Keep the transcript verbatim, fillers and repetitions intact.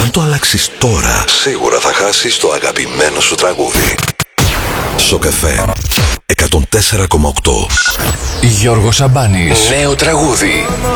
Αν το αλλάξεις τώρα, σίγουρα θα χάσεις το αγαπημένο σου τραγούδι. Σοκ εφ εμ εκατόν τέσσερα κόμμα οκτώ. Γιώργος Σαμπάνης. Νέο τραγούδι.